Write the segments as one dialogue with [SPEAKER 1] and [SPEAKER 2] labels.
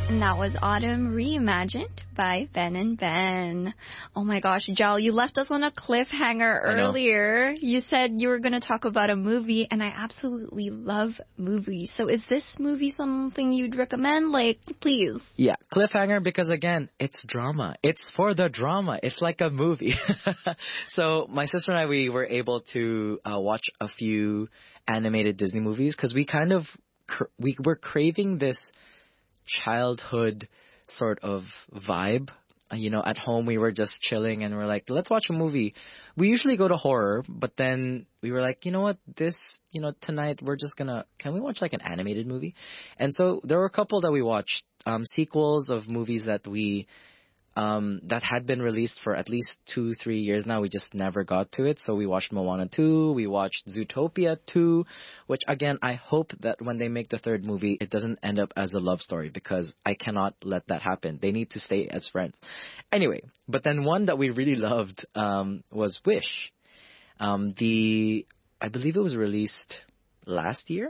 [SPEAKER 1] And that was Autumn Reimagined by Ben and Ben. Oh my gosh, Jal, you left us on a cliffhanger earlier. You said you were going to talk about a movie, and I absolutely love movies. So is this movie something you'd recommend? Like, please.
[SPEAKER 2] Yeah, cliffhanger because again, it's drama. It's for the drama. It's like a movie. So my sister and I, we were able to watch a few animated Disney movies because we kind of, we were craving this childhood sort of vibe. You know, at home we were just chilling and we're like, let's watch a movie. We usually go to horror, but then we were like, you know what, tonight we're just can we watch like an animated movie? And so there were a couple that we watched, sequels of movies that that had been released for at least 2-3 years now. We just never got to it. So we watched Moana 2, we watched Zootopia 2, which again, I hope that when they make the third movie, it doesn't end up as a love story because I cannot let that happen. They need to stay as friends. Anyway, but then one that we really loved, was Wish. I believe it was released last year.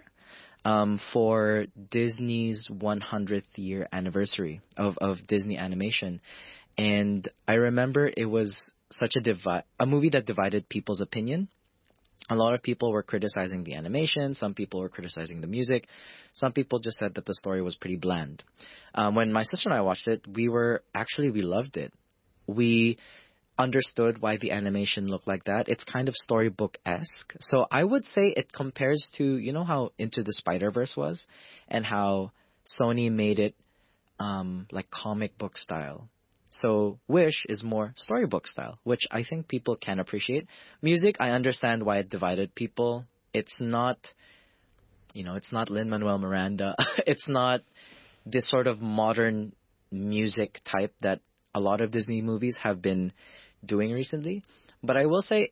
[SPEAKER 2] For Disney's 100th year anniversary of Disney animation. And I remember it was such a movie that divided people's opinion. A lot of people were criticizing the animation. Some people were criticizing the music. Some people just said that the story was pretty bland. When my sister and I watched it, we loved it. We understood why the animation looked like that. It's kind of storybook-esque. So I would say it compares to, you know how Into the Spider-Verse was and how Sony made it like comic book style. So Wish is more storybook style, which I think people can appreciate. Music, I understand why it divided people. It's not, it's not Lin-Manuel Miranda. It's not this sort of modern music type that a lot of Disney movies have been doing recently. But I will say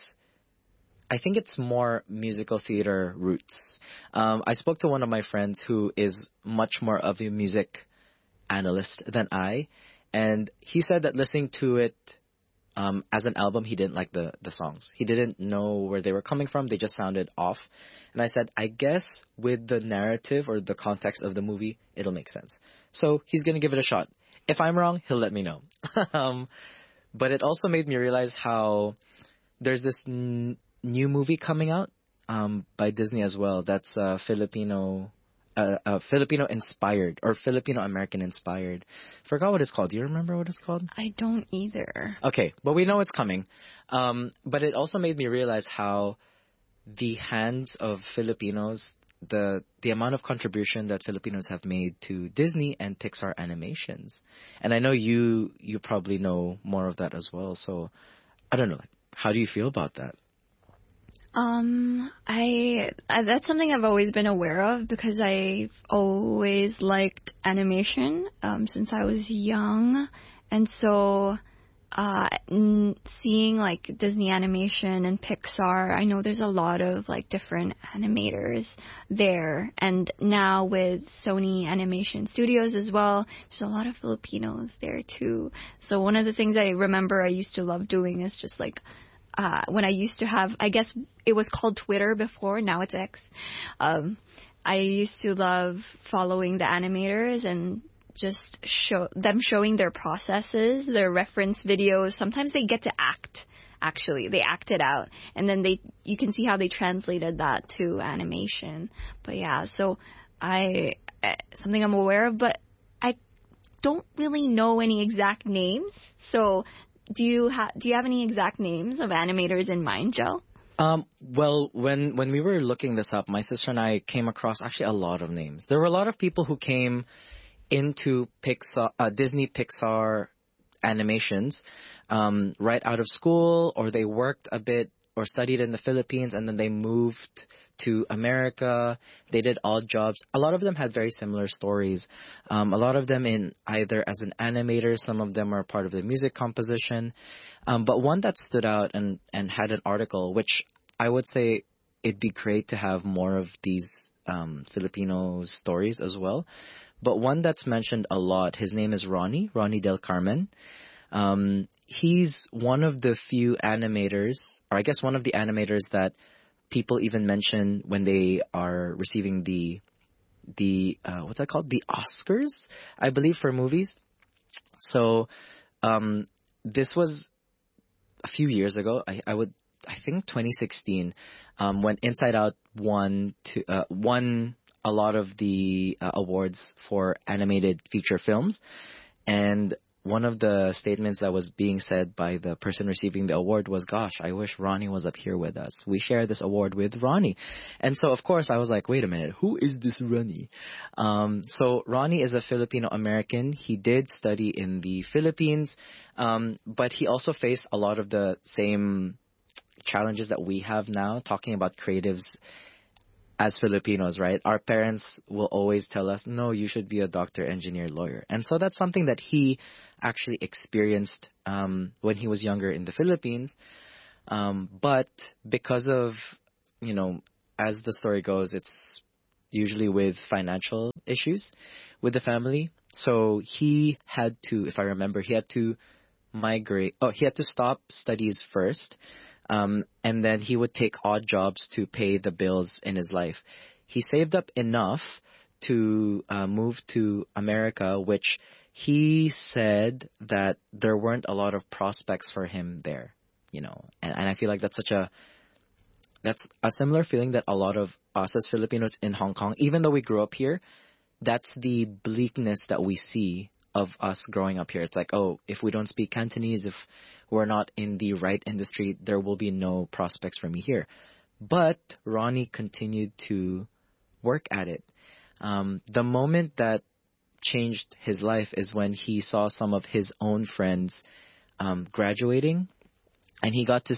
[SPEAKER 2] I think it's more musical theater roots. I spoke to one of my friends who is much more of a music analyst than I, and he said that listening to it as an album, he didn't like the songs. He didn't know where they were coming from. They just sounded off. And I said, I guess with the narrative or the context of the movie, it'll make sense. So he's going to give it a shot. If I'm wrong, he'll let me know. But it also made me realize how there's this new movie coming out by Disney as well. That's Filipino inspired or Filipino American inspired. Forgot what it's called. Do you remember what it's called?
[SPEAKER 1] I don't either.
[SPEAKER 2] Okay, but we know it's coming. But it also made me realize how the hands of Filipinos, the amount of contribution that Filipinos have made to Disney and Pixar animations. And I know you probably know more of that as well. So I don't know. How do you feel about that?
[SPEAKER 1] I that's something I've always been aware of because I've always liked animation, since I was young. And so, seeing like Disney animation and Pixar, I know there's a lot of like different animators there. And now with Sony Animation Studios as well, there's a lot of Filipinos there too. So one of the things I remember I used to love doing is just like, when I used to have, I guess it was called Twitter before, now it's X. I used to love following the animators and just showing their processes, their reference videos. Sometimes they get to act, actually. They act it out. And then you can see how they translated that to animation. But yeah, so something I'm aware of, but I don't really know any exact names. So do you have any exact names of animators in mind, Joe?
[SPEAKER 2] Well, when we were looking this up, my sister and I came across actually a lot of names. There were a lot of people who came into Disney Pixar animations right out of school, or they worked a bit or studied in the Philippines and then they moved to America. They did odd jobs. A lot of them had very similar stories. A lot of them in either as an animator, some of them are part of the music composition. But one that stood out and had an article, which I would say it'd be great to have more of these Filipino stories as well. But one that's mentioned a lot, his name is Ronnie Del Carmen. He's one of the few animators, or I guess one of the animators that people even mention when they are receiving the the what's that called? The Oscars, I believe, for movies. So um, this was a few years ago. I think 2016, when Inside Out won a lot of the awards for animated feature films. And one of the statements that was being said by the person receiving the award was, "Gosh, I wish Ronnie was up here with us. We share this award with Ronnie." And so, of course, I was like, wait a minute, who is this Ronnie? So Ronnie is a Filipino American. He did study in the Philippines, but he also faced a lot of the same challenges that we have now, talking about creatives as Filipinos, right? Our parents will always tell us, no, you should be a doctor, engineer, lawyer. And so that's something that he actually experienced when he was younger in the Philippines. But because of, as the story goes, it's usually with financial issues with the family. So he had to, if I remember, he had to he had to stop studies first, and then he would take odd jobs to pay the bills in his life. He saved up enough to move to America, which he said that there weren't a lot of prospects for him there, and I feel like that's a similar feeling that a lot of us as Filipinos in Hong Kong, even though we grew up here, that's the bleakness that we see of us growing up here. It's like, oh, if we don't speak Cantonese, if we're not in the right industry, there will be no prospects for me here. But Ronnie continued to work at it. The moment that changed his life is when he saw some of his own friends graduating, and he got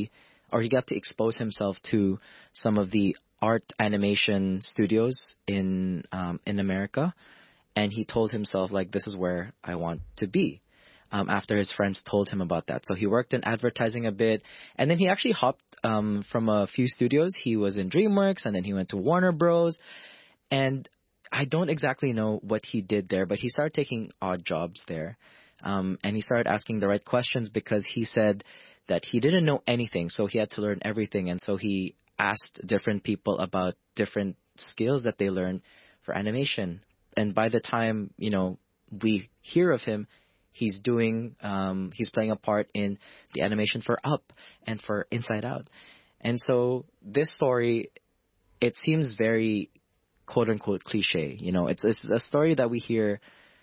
[SPEAKER 2] to expose himself to some of the art animation studios in America. And he told himself, like, this is where I want to be, after his friends told him about that. So he worked in advertising a bit, and then he actually hopped from a few studios. He was in DreamWorks, and then he went to Warner Bros. And I don't exactly know what he did there, but he started taking odd jobs there. And he started asking the right questions, because he said that he didn't know anything, so he had to learn everything. And so he asked different people about different skills that they learned for animation. And by the time, we hear of him, he's playing a part in the animation for Up and for Inside Out. And so this story, it seems very quote unquote cliche. It's a story that we hear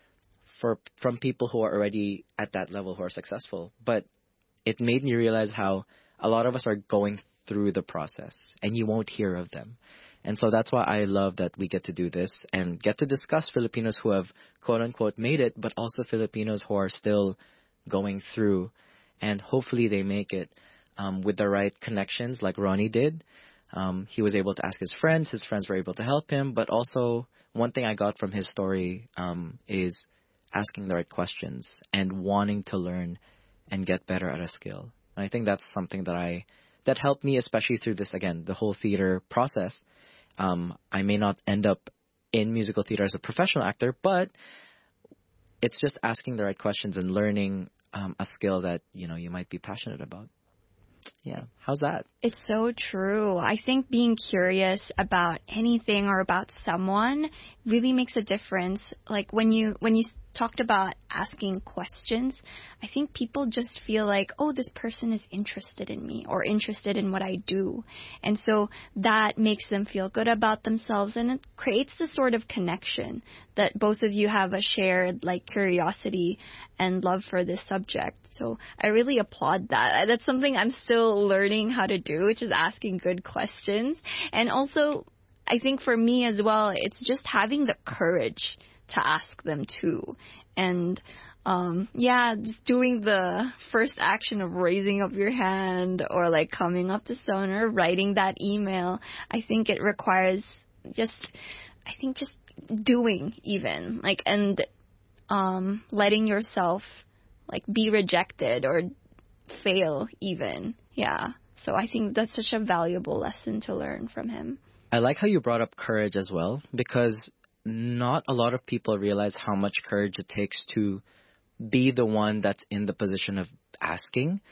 [SPEAKER 2] from people who are already at that level, who are successful. But it made me realize how a lot of us are going through the process and you won't hear of them. And so that's why I love that we get to do this and get to discuss Filipinos who have quote unquote made it, but also Filipinos who are still going through, and hopefully they make it with the right connections like Ronnie did. He was able to ask his friends were able to help him, but also one thing I got from his story is asking the right questions and wanting to learn and get better at a skill. And I think that's something that helped me, especially through this, again, the whole theater process. I may not end up in musical theater as a professional actor, but it's just asking the right questions and learning a skill that, you might be passionate about. Yeah. How's that?
[SPEAKER 1] It's so true. I think being curious about anything or about someone really makes a difference. Like when you talked about asking questions, I think people just feel like, oh, this person is interested in me or interested in what I do. And so that makes them feel good about themselves, and it creates this sort of connection that both of you have a shared like curiosity and love for this subject. So I really applaud that. That's something I'm still learning how to do, which is asking good questions. And also, I think for me as well, it's just having the courage to ask them too. And just doing the first action of raising up your hand or like coming up to someone or writing that email. I think it requires just doing even like, and letting yourself like be rejected or fail even. Yeah. So I think that's such a valuable lesson to learn from him.
[SPEAKER 2] I like how you brought up courage as well, because not a lot of people realize how much courage it takes to be the one that's in the position of asking.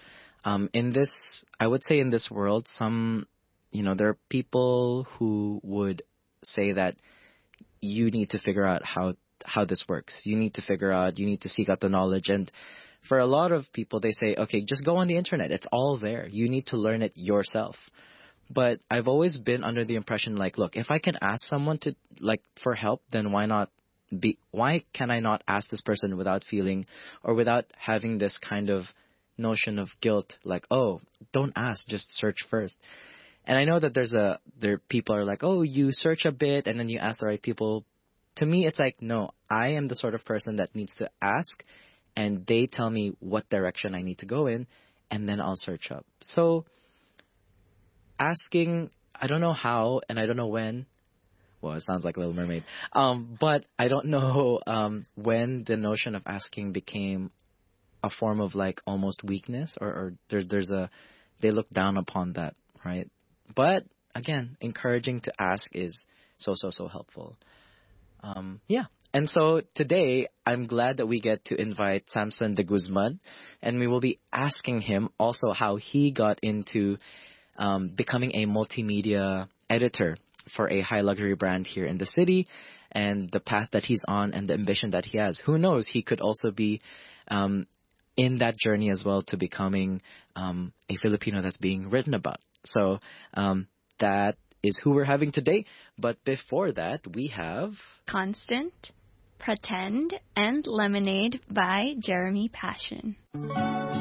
[SPEAKER 2] I would say in this world, there are people who would say that you need to figure out how this works. You need to seek out the knowledge. And for a lot of people, they say, okay, just go on the internet. It's all there. You need to learn it yourself. But I've always been under the impression, like, look, if I can ask someone to, like, for help, then why can I not ask this person without feeling, or without having this kind of notion of guilt, like, oh, don't ask, just search first. And I know that there people are like, oh, you search a bit and then you ask the right people. To me, it's like, no, I am the sort of person that needs to ask, and they tell me what direction I need to go in, and then I'll search up. So asking, I don't know how and I don't know when. Well, it sounds like Little Mermaid. But I don't know when the notion of asking became a form of like almost weakness, or they look down upon that, right? But again, encouraging to ask is so helpful. Yeah. And so today, I'm glad that we get to invite Samson de Guzman, and we will be asking him also how he got into becoming a multimedia editor for a high luxury brand here in the city, and the path that he's on and the ambition that he has. Who knows? He could also be in that journey as well to becoming a Filipino that's being written about. So that is who we're having today. But before that, we have
[SPEAKER 1] Constant, Pretend, and Lemonade by Jeremy Passion.